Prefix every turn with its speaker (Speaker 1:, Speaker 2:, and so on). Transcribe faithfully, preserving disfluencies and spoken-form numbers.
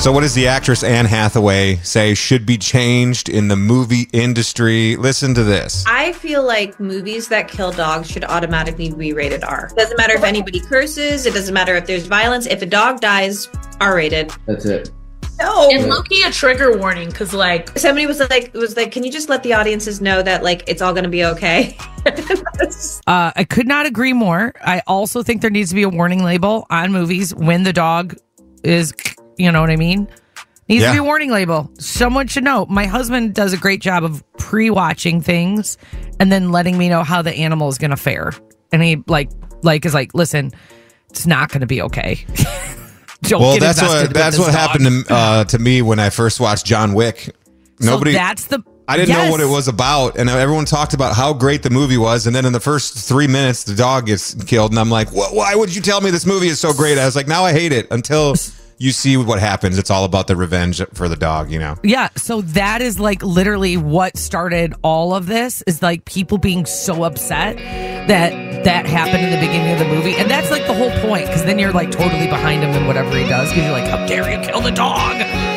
Speaker 1: So what does the actress Anne Hathaway say should be changed in the movie industry? Listen to this.
Speaker 2: I feel like movies that kill dogs should automatically be rated R. It doesn't matter if anybody curses. It doesn't matter if there's violence. If a dog dies, R rated.
Speaker 3: That's it.
Speaker 2: No.
Speaker 4: And low-key a trigger warning, because like
Speaker 2: somebody was like, was like, can you just let the audiences know that like it's all going to be okay?
Speaker 5: uh, I could not agree more. I also think there needs to be a warning label on movies when the dog is, you know what I mean? Needs
Speaker 1: Yeah.
Speaker 5: to be a warning label. Someone should know. My husband does a great job of pre-watching things and then letting me know how the animal is going to fare. And he like, like is like, listen, it's not going to be okay. Don't
Speaker 1: Well,
Speaker 5: get
Speaker 1: that's
Speaker 5: invested
Speaker 1: what
Speaker 5: with
Speaker 1: that's
Speaker 5: this
Speaker 1: what
Speaker 5: dog.
Speaker 1: happened to uh, to me when I first watched John Wick. Nobody.
Speaker 5: So that's the.
Speaker 1: I didn't
Speaker 5: yes.
Speaker 1: know what it was about, and everyone talked about how great the movie was, and then in the first three minutes, the dog gets killed, and I'm like, "Wh- why would you tell me this movie is so great?" I was like, now I hate it until you see what happens. It's all about the revenge for the dog, you know?
Speaker 5: Yeah, so that is like literally what started all of this is like people being so upset that that happened in the beginning of the movie. And that's like the whole point because then you're like totally behind him in whatever he does because you're like, how dare you kill the dog?